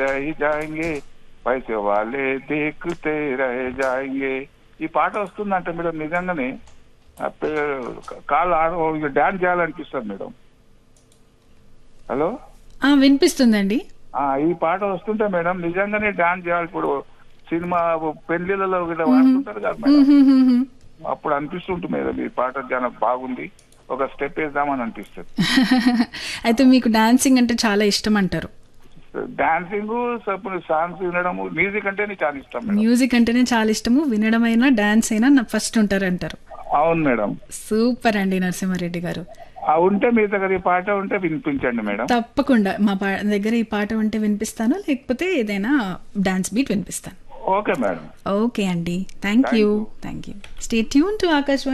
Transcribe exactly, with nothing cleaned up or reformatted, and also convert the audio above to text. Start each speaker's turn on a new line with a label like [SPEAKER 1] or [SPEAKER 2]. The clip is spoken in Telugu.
[SPEAKER 1] रह जाएंगे पैसे वाले देखते रह जाएंगे. ఈ పాట వస్తుందంటే మేడం నిజంగానే ఆ పే- కాళ్ళు ఆడ డాన్స్ చేయాలనిపిస్తుంది మేడం. హలో,
[SPEAKER 2] ఆ, వినిపిస్తుందండి.
[SPEAKER 1] ఆ ఈ పాట వస్తుంటే మేడం నిజంగానే డాన్స్ చేయాలి. ఇప్పుడు సినిమా పెళ్లిళ్ళలో కూడా వాడుతుంటారు కదా మేడం,
[SPEAKER 2] మ్మ్.
[SPEAKER 1] అప్పుడు అనిపిస్తుంటుంది మేడం ఈ పాట చాలా బాగుంది, ఒక స్టెప్ వేద్దామని అనిపిస్తుంది.
[SPEAKER 2] అయితే మీకు డాన్సింగ్ అంటే చాలా ఇష్టం అంటారు.
[SPEAKER 1] డాన్సింగ్, సాంగ్స్ వినడము, మ్యూజిక్ అంటే నీకు చాలా ఇష్టం మేడం.
[SPEAKER 2] మ్యూజిక్ అంటేనే చాలా ఇష్టము, వినడం అయినా డాన్స్ అయినా నా ఫస్ట్ ఉంటారు అంటారు.
[SPEAKER 1] అవును మేడం.
[SPEAKER 2] సూపర్ అండి నరసింహారెడ్డి గారు.
[SPEAKER 1] ఆ ఉంటే మీ దగ్గర ఈ పాట ఉంటే వినిపించండి మేడం.
[SPEAKER 2] తప్పకుండా మా పా దగ్గర ఈ పాట ఉంటే వినిపిస్తాను, లేకపోతే ఏదైనా డాన్స్ బీట్ వినిపిస్తాను.
[SPEAKER 1] Okay madam.
[SPEAKER 2] ఓకే అండి, thank
[SPEAKER 1] Thank
[SPEAKER 2] you
[SPEAKER 1] you.
[SPEAKER 2] Thank you. Stay tune to Akashvani